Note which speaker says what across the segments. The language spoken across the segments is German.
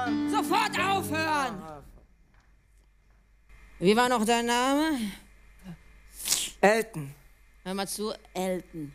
Speaker 1: aufhören.
Speaker 2: Sofort aufhören! Wie war noch dein Name?
Speaker 1: Elton.
Speaker 2: Hör mal zu, Elton.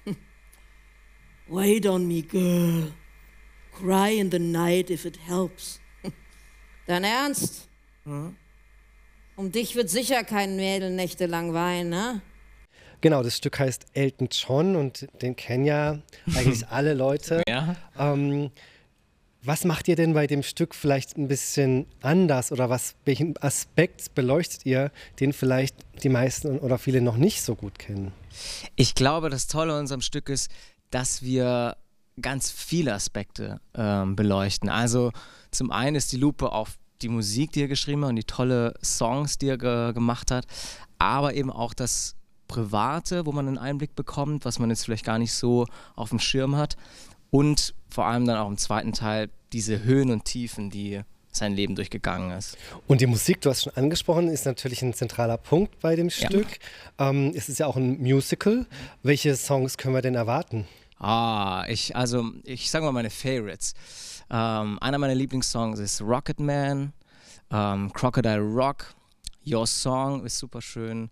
Speaker 2: Wait on me, girl. Cry in the night if it helps. Dein Ernst? Um dich wird sicher kein Mädel nächtelang weinen, ne?
Speaker 3: Genau, das Stück heißt Elton John und den kennen ja eigentlich alle Leute.
Speaker 4: Ja.
Speaker 3: Was macht ihr denn bei dem Stück vielleicht ein bisschen anders oder welchen Aspekt beleuchtet ihr, den vielleicht die meisten oder viele noch nicht so gut kennen?
Speaker 4: Ich glaube, das Tolle an unserem Stück ist, dass wir ganz viele Aspekte beleuchten. Also zum einen ist die Lupe auf die Musik, die er geschrieben hat und die tolle Songs, die er gemacht hat, aber eben auch das Private, wo man einen Einblick bekommt, was man jetzt vielleicht gar nicht so auf dem Schirm hat. Und vor allem dann auch im zweiten Teil diese Höhen und Tiefen, die sein Leben durchgegangen ist.
Speaker 3: Und die Musik, du hast schon angesprochen, ist natürlich ein zentraler Punkt bei dem Stück. Es ist ja auch ein Musical. Welche Songs können wir denn erwarten?
Speaker 4: Ich sage mal meine Favorites. Einer meiner Lieblingssongs ist Rocket Man, Crocodile Rock, Your Song ist super schön.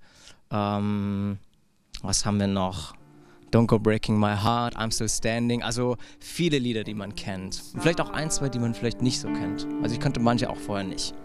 Speaker 4: Was haben wir noch? Don't Go Breaking My Heart, I'm Still Standing. Also viele Lieder, die man kennt. Und vielleicht auch ein, zwei, die man vielleicht nicht so kennt. Also ich kannte manche auch vorher nicht.